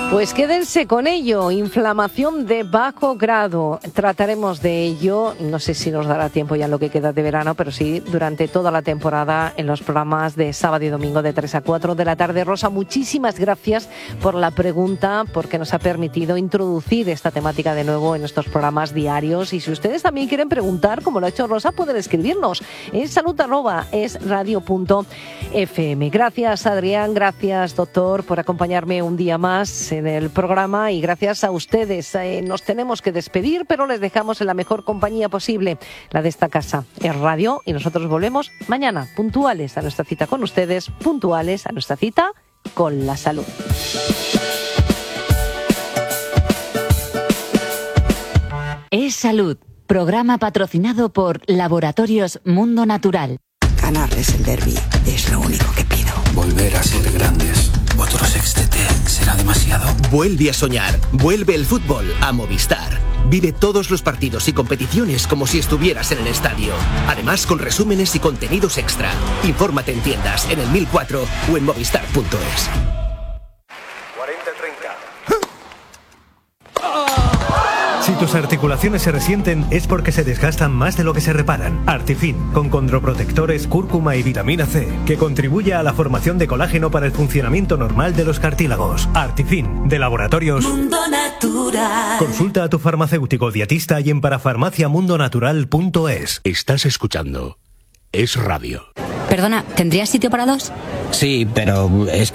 Pues quédense con ello, inflamación de bajo grado. Trataremos de ello, no sé si nos dará tiempo ya en lo que queda de verano, pero sí durante toda la temporada en los programas de sábado y domingo de 3 a 4 de la tarde. Rosa, muchísimas gracias por la pregunta, porque nos ha permitido introducir esta temática de nuevo en estos programas diarios. Y si ustedes también quieren preguntar, como lo ha hecho Rosa, pueden escribirnos en salud@esradio.fm. Gracias, Adrián, gracias, doctor, por acompañarme un día más en el programa, y gracias a ustedes. Nos tenemos que despedir, pero les dejamos en la mejor compañía posible, la de esta casa, Es Radio, y nosotros volvemos mañana, puntuales a nuestra cita con ustedes, puntuales a nuestra cita con la salud. Es Salud, programa patrocinado por Laboratorios Mundo Natural. Ganarles el derbi es lo único que pido. Volver a ser grandes. Otro sextete será demasiado. Vuelve a soñar. Vuelve el fútbol a Movistar. Vive todos los partidos y competiciones como si estuvieras en el estadio. Además, con resúmenes y contenidos extra. Infórmate en tiendas, en el 1004 o en movistar.es. 40-30. Si tus articulaciones se resienten es porque se desgastan más de lo que se reparan. Artifin, con condroprotectores, cúrcuma y vitamina C, que contribuye a la formación de colágeno para el funcionamiento normal de los cartílagos. Artifin, de Laboratorios Mundo Natural. Consulta a tu farmacéutico dietista y en parafarmaciamundonatural.es. Estás escuchando Es Radio. Perdona, ¿tendrías sitio para dos? Sí, pero es